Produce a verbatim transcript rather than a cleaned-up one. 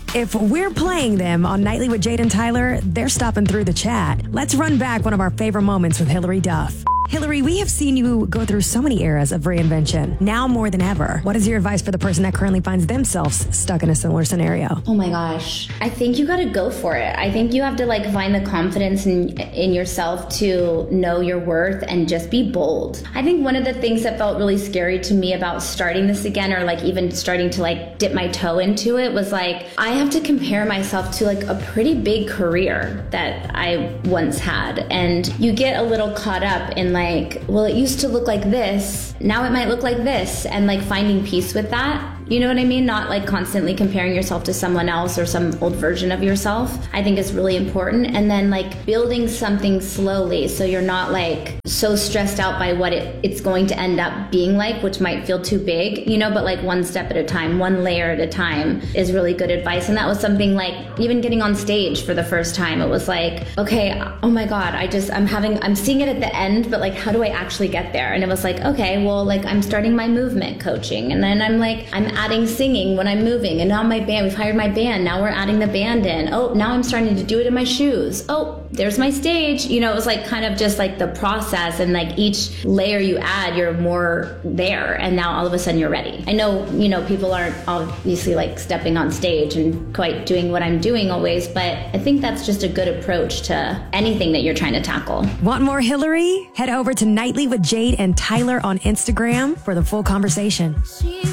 If we're playing them on Nightly with Jade and Tyler, they're stopping through the chat. Let's run back one of our favorite moments with Hillary Duff. Hillary, we have seen you go through so many eras of reinvention, now more than ever. What is your advice for the person that currently finds themselves stuck in a similar scenario? Oh my gosh. I think you got to go for it. I think you have to like find the confidence in, in yourself to know your worth and just be bold. I think one of the things that felt really scary to me about starting this again, or like even starting to like dip my toe into it, was like, I have to compare myself to like a pretty big career that I once had. And you get a little caught up in like, like, well, it used to look like this. Now it might look like this. And like finding peace with that. You know what I mean? Not like constantly comparing yourself to someone else or some old version of yourself, I think is really important. And then like building something slowly so you're not like so stressed out by what it, it's going to end up being like, which might feel too big, you know, but like one step at a time, one layer at a time is really good advice. And that was something like even getting on stage for the first time, it was like, okay, oh my God, I just, I'm having, I'm seeing it at the end, but like, how do I actually get there? And it was like, okay, well, like I'm starting my movement coaching. And then I'm like, I'm adding singing when I'm moving, and now my band, we've hired my band, now we're adding the band in. Oh, now I'm starting to do it in my shoes. Oh, there's my stage. You know, it was like kind of just like the process, and like each layer you add, you're more there, and now all of a sudden you're ready. I know, you know, people aren't obviously like stepping on stage and quite doing what I'm doing always, but I think that's just a good approach to anything that you're trying to tackle. Want more Hillary? Head over to Nightly with Jade and Tyler on Instagram for the full conversation.